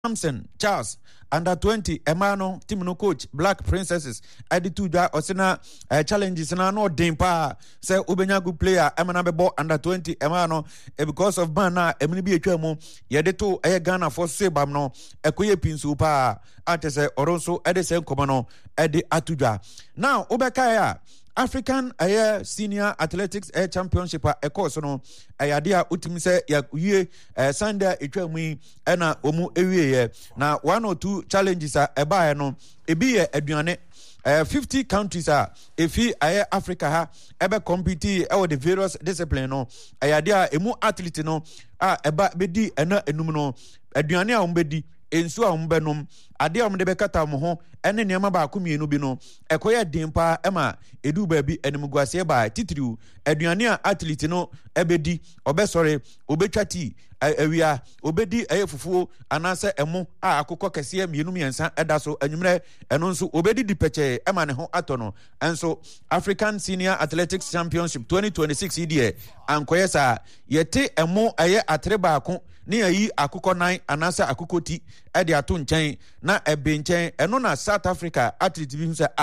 Samson Charles under 20 Emano team no coach Black Princesses editu da osena challenges na no den pa say ubenya good player emana bebo under 20 Emano because of ban na emini bi atwa mu ye de to Ghana for sebam no ekoye pinsu pa atese oronso ede se nkomo no ede atudwa now ubeka ya African Senior Athletics Championship course no ayade a utimi se yakuye Sunday etwamu na omu ewie na 1 or 2 challenges eba no ebi ye aduane 50 countries efi Africa ha ebe compete the various discipline no ayade a emu athlete no eba bedi ena enum no aduane a ombedi ensu a ombenom ade a omde bekata mo ho ene niam ba akomienu bi no ekoye dempa ema edu ba bi animguase ba titiriu aduane a athlete no ebedi obesore obetwati awia obedi fufuo anase emo a akokọ kese mienu miensa eda so anwumre eno nso obedi dipeche ema ne ho atono enso African Senior Athletics Championship 2026 die ankoyesa yete emo atreba ako ni ayi akokọ nan anase akokọ ti ede ato nchen na ebe nchen eno na South Africa athlete bi nse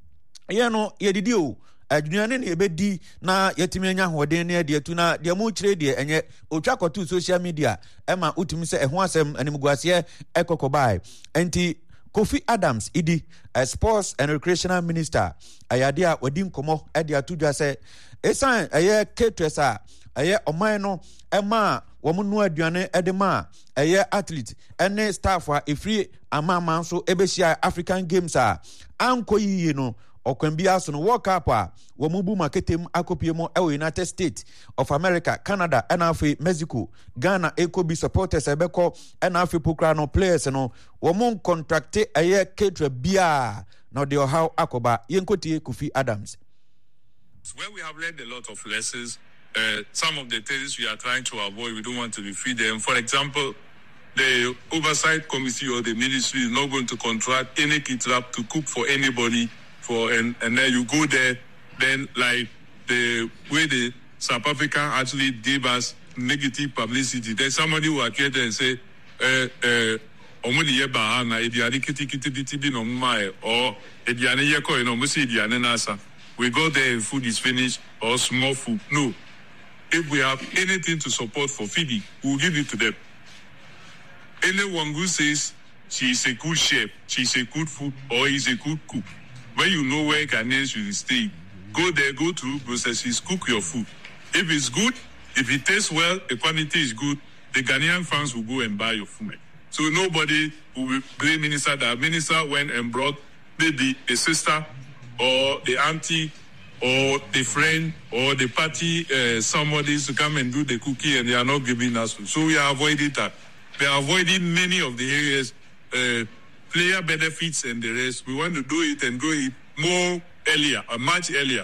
ye no yedidi o aduane na ebedi na yetimi anya hoden na de tu na de mu kire de enye otwa kotu social media ema utumi se eho asem animguase ekokobai enti Kofi Adams idi sports and recreational minister ayade a wadi nkomo ede atudwa se esan ketresa oman no ema womu aduane edema athlete ene staff a efri amama so ebehia African Games anko yiye no okwambia so no World Cup womu bu marketem akopiemo United States of America, Canada and afi Mexico, Ghana ekobi supporters ebeko and afi pokra no players no womu contracte ketre bia no de how akoba yenkoti Kofi Adams. Where we have learned a lot of lessons. Some of the things we are trying to avoid, we don't want to repeat them. For example, the oversight committee or the ministry is not going to contract any caterer to cook for anybody. And then you go there, then like the way the South Africa actually gave us negative publicity. Then somebody will appear there and say, we go there and food is finished or small food. No. If we have anything to support for feeding, we'll give it to them. Anyone who says she is a good chef, she is a good food, or is a good cook, when you know where Ghanaians should stay, go there, go to processes, cook your food. If it's good, if it tastes well, the quality is good, the Ghanaian fans will go and buy your food. So nobody will blame minister that minister went and brought maybe a sister or the auntie or the friend or the party, somebody to come and do the cookie and they are not giving us food. So we are avoiding that. We are avoiding many of the areas, player benefits and the rest. We want to do it and do it more earlier, much earlier.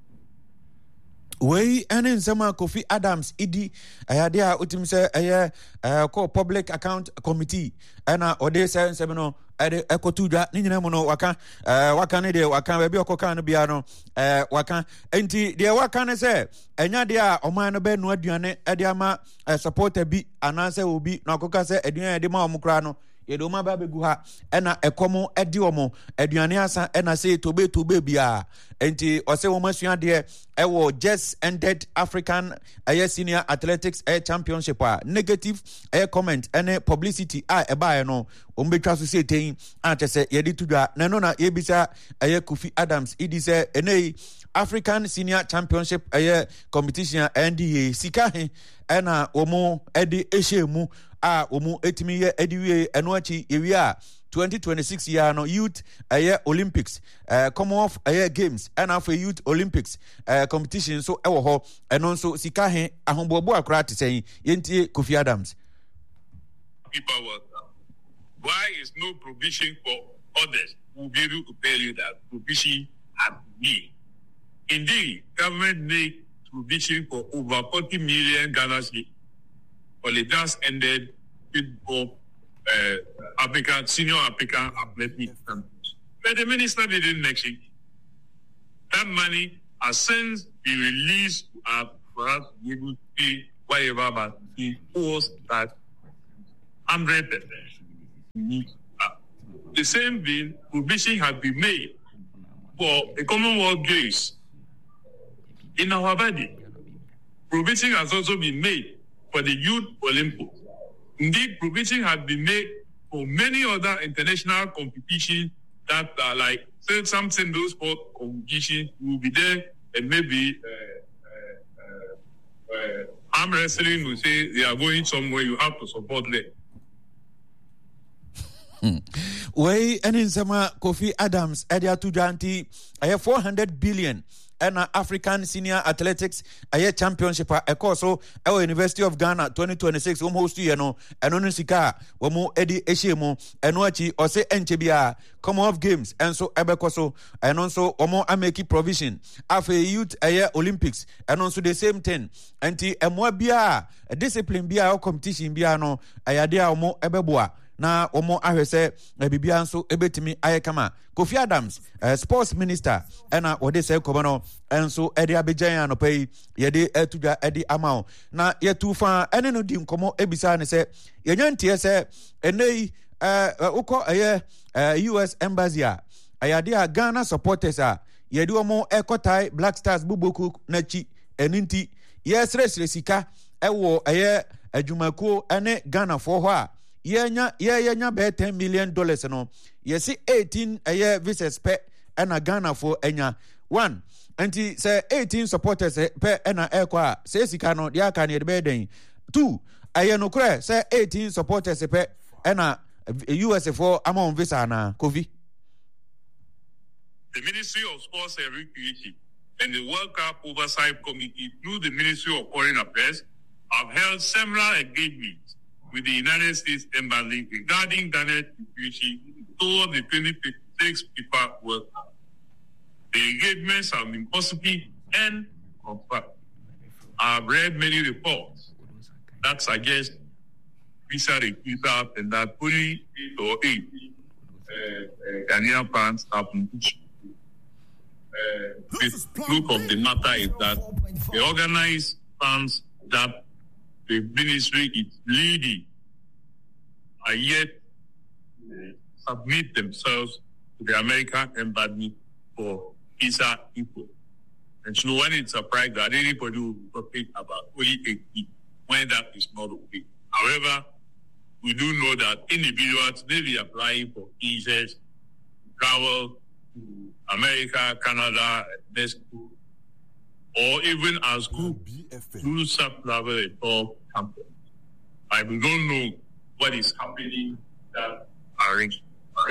We ene nsema Kofi Adams idi ayade a utim se call public account committee ana ode se nsema no ede ekotudwa ni nyina mu no waka ne de waka ba bi okoka no bia no waka enti de waka ne se enya de a oman no be no aduane ede ama supporter bi ananse obi na okoka se aduane de ma omukra no yedo ma ba begu ha ena ekomo edi omo aduane asa ena se tobe bia enti ose wo masua de ewo just ended African Senior Athletics Championship negative comment ene publicity eba no ombetwa so se ten atese yedi tudwa na no na yebisa Kofi Adams idi se ene African Senior Championship competition NDA sika he ena omo edi ehemu omu etimi ye ediwe eno achi ewia 2026 year no youth Olympics Commonwealth games and after youth Olympics competition so ewo ho eno nso sika he ahombobo akra te sen yentie Kofi Adams. People why is no provision for others? We'll be able to tell you that provision has been. Indeed, government made provision for over 40 million Ghana cedis. Well, it just ended football, African, senior African athletics. But the minister didn't mention that money has since been released for us to be able to pay whatever, but he owes that 100%. The same vein, provision has been made for the Commonwealth Games in our body. Provision has also been made for the Youth Olympics. Indeed, provision has been made for many other international competitions that are like, say, some single sport competitions will be there, and maybe arm wrestling will say they are going somewhere, you have to support them. Way and in summer Kofi Adams Edia Tujanti I have 400 billion and African Senior Athletics a championship a course so our University of Ghana 2026 host you know and on sika womo Eddie Eshemo and wachi or say Enchebia Commonwealth Games and so Ebekoso and also omo ameki provision after youth a Olympics and also the same thing anti emwabia a discipline bia competition bia no ayadia omo ebeboa na omo ahwese bibia nso ebetimi ayekama Kofi Adams sports minister ena wode say komono enso ede abejan anopai yede etudwa ede amao na yetufa ene no di nkomo ebisa ne se yenyantie se enei uko US embassy ayade a Ghana supporters yede omo ekotai Black Stars buboku nachi eninti yesresre sika ewo adwumakuo ene Ghana for ho a yenya be $10 million no yesi 18 visas pe ena Ghana for enya 1 anti say 18 supporters pe ena ekwa say sika no dia ka ne be den 2 no kure say 18 supporters pe ena US for amount visa na Kofi. The Ministry of Sports and Recreation and the World Cup Oversight Committee through the Ministry of Foreign Affairs have held several engagements with the United States Embassy regarding Ghana's contribution toward the 2026 FIFA World Cup. The engagements have been positive and confirmed. I have read many reports that suggest visa refusal and that only 8 or 8 Ghanaian fans have been pushed. The truth of the matter is that the organized fans that the ministry is leading are yet submit themselves to the American embassy for visa info. And so when it's surprised that anybody will talk about only 80 when that is not okay. However, we do know that individuals may be applying for visas, travel to America, Canada, Mexico, or even as school through sub-level at all companies. I don't know what is happening that arrangement.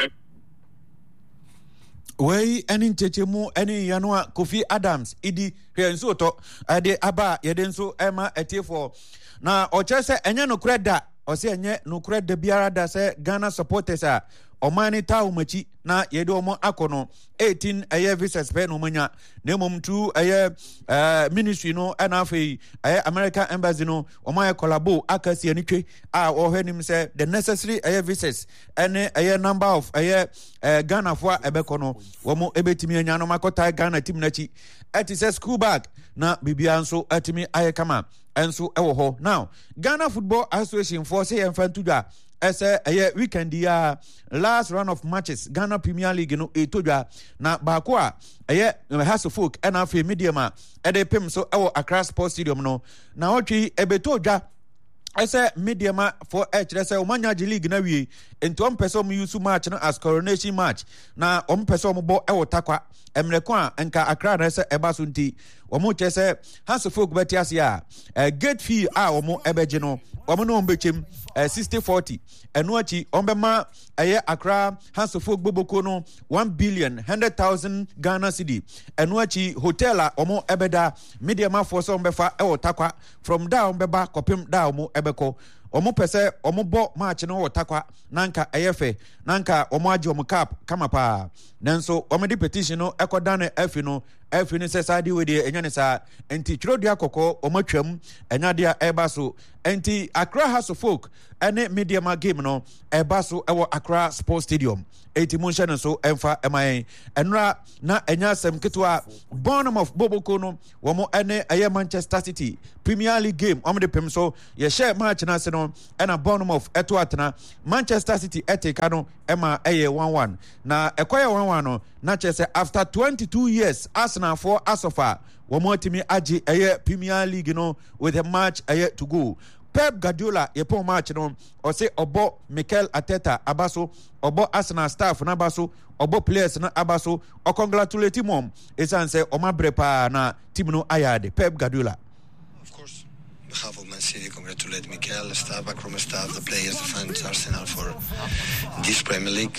Way any chechemu any yanwa Kofi Adams idi hwenso to ade aba yedenso ema etifo na ochese enye no kreda ose enye no kreda biara da se Ghana supporters a omani tawo machi na yede omo akono 18 visas pe no manya na mom tu ministry no na afei American embassy no omo collabo akasi anitwe a ohwenim se the necessary visas ene number of Ghana for ebekono womo ebetimi anya no makota Ghana team nachi eti se school bag na bibia nso atimi ayekama enso ewo ho. Now Ghana Football Association for say enfantudwa as a weekend last round of matches Ghana Premier League no etodwa na baako a House of Folk and afi medium e pem so ewo Accra Sports Stadium no na otwi ebetodwa as a medium for say Omanya League na wie enti on person use match no as coronation match na on person bo ewo takwa emreko a enka Accra na say eba so nti omo chese House of Folk betiase gate fee omo ebeje no omo no mbechem 60-40 eno achi ombema Accra House of Folk boboko no 1,100,000 Ghana cedi eno achi hotel omo ebeda medium for so ombefa ewo takwa from da ombeba kopim da omo ebeko omo pese omo bo match no wotakwa nanka eyefe nanka omo agi omo cap kama pa nanso omo di petition no ekodane efi no ɛfiri ne sɛ saa de we de ɛnya ne saa enti twerɛdua kɔkɔɔ ɔmatwam ɛnya de a ɛba so enti Accra House of Folk ɛne Mediama game no ɛba so ɛwɔ Accra Sports Stadium eti mu nhyɛ no so ɛmfa ɛman ɛnora na ɛnya asɛm ketewa Bournemouth Boboko no wɔn ɛne ɛyɛ Manchester City Premier League game ɔmo de pem so yɛhyɛ match na ase no ɛna Bournemouth ɛto atena Manchester City ɛteka no ɛma ɛyɛ 1-1 na ɛkɔyɛ 1-1 no na kyerɛ sɛ after 22 years Arsenal for Asofa wɔn atimi agye ɛyɛ Premier League no with a match ɛyɛ to go. Pep Guardiola yepon match no o se obo Mikel Arteta abaso obo Arsenal staff na abaso obo players na abaso o congratulate mom esan se o mabre pa na team no ayade Pep Guardiola. Of course, on behalf of Man City, congratulate Mikel, staff, backroom staff, the players, the fans, Arsenal for this Premier League.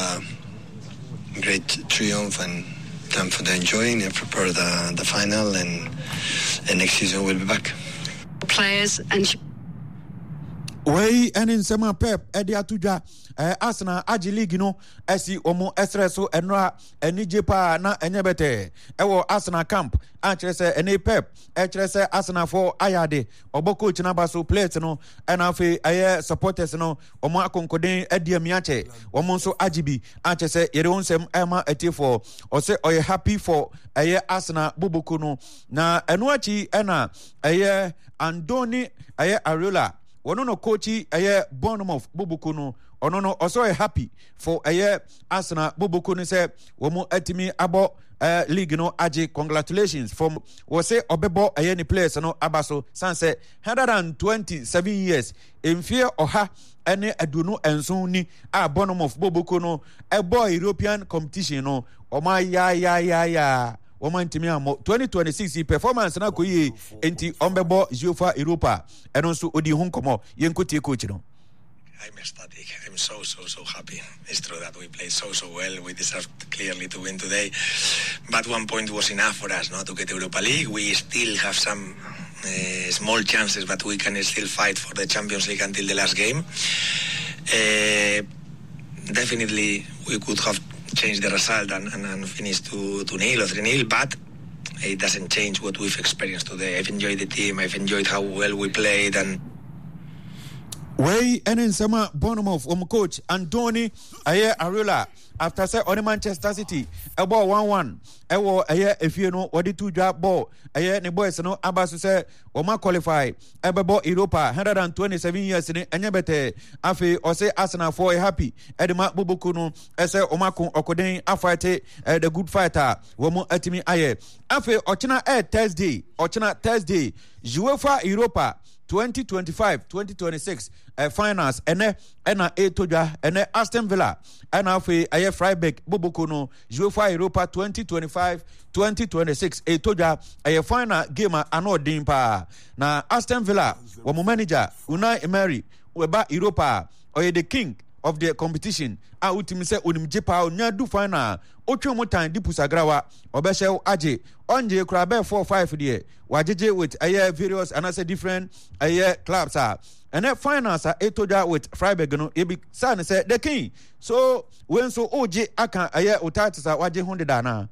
Great triumph and time for the enjoying and prepare the final and next season we'll be back. Players and Way and in sema Pep Edia Tuja Arsenal Aji League no esi omo esreso enra enije pa na enyebete ewo Arsenal camp ankyere se ene Pep ekyere se Arsenal for ayade obo coach na baso players no ena afi aye supporters no omo akonkoden ediamiache omo nso ajibi ankyere se yere onsem ema etifo o se oye happy for aye Arsenal Boboko no na eno achi ena aye Andoni aye Areola ono no coachi aye Bournemouth Boboko no ono no also happy for aye Arsenal Boboko no say womo atimi abo league no age congratulations from we say obebo aye ni players no abaso san say 127 years in fear oha ene aduno enson ni a Bournemouth Boboko no ebo European competition no oma ya woman timi amo 2026 performance na koyi enti ombebo UEFA Europa eno so odi hu nkomo yenkotie coach no. I'm ecstatic. I'm so happy. It's true that we played so well. We deserved clearly to win today, but 1 point was enough for us not to get Europa League. We still have some small chances, but we can still fight for the Champions League until the last game. Definitely we could have changed the result and finished 2-0 or 3-0, but it doesn't change what we've experienced today. I've enjoyed the team. I've enjoyed how well we played. And way and in summer Bournemouth coach Andoni aye Areola after say on Manchester City about 1-1 ewo aye efie no wodi two drop ball aye ne boys no abaso say o ma qualify ebebo Europa 127 years ni enye bete afi o say Arsenal for happy edema Boboko no say o ma kon okoden afight the good fighter wo mo atimi aye afi ochina Thursday UEFA Europa 2025-2026 finals ene etoja ene Aston Villa ena afi aye Freiburg Boboko no UEFA Europa 2025-2026 etoja aye final game ano dimpa na Aston Villa wo manager Unai Emery weba Europa oye the king of the competition a ultimi se onimje pa onya du final otwe time di pusagrawa obehye age onje kura be 4-5 there wajeje with aye various and say different aye clubs and then finals etoja with Freiburg no e be say the king so when so oje aka aye otatisa waje 100 na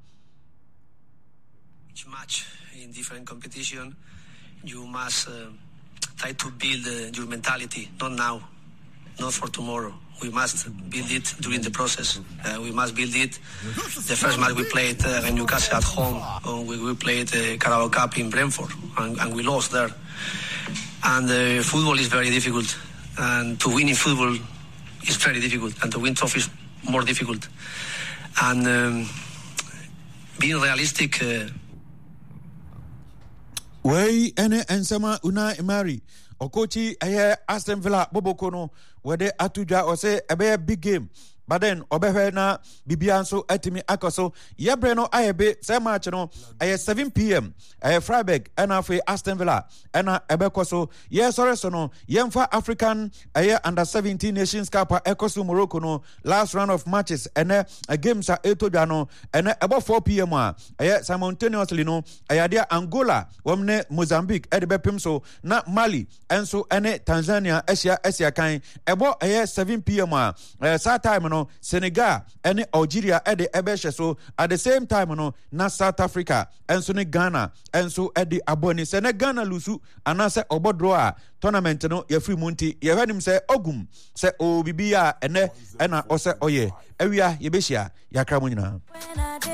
each match in different competition you must try to build your mentality, not now, not for tomorrow. We must build it during the process. We must build it. The first match we played Newcastle at home. We played Carabao Cup in Brentford, and we lost there. And football is very difficult. And to win in football is very difficult. And to win trophies more difficult. And being realistic... Way ene ensema Unai Emery okochi aye Aston Villa Boboko no wede atuja ose ebe big game but then obehwe na bibia nso atimi akoso yebre no ayebe say match no aye 7 p.m. aye Freiburg ena afi Aston Villa ena ebekoso sorry so no yemfa African aye under 17 Nations Cup ekoso Morocco no last round of matches ene games etoja no ene about 4 p.m. aye simultaneously no aye dia Angola womne Mozambique edebepim so na Mali enso ene Tanzania Asia kan ebo aye 7 p.m. Saa time no no Senegal ene Algeria ede ebehye so at the same time no na South Africa enso ne Ghana enso ede aboni se ne Ghana lusu anase obodro a tournament no ya free munti ye hwanim se ogum se o bibia ene ena ose oye ewia ye behia yakra mo nyina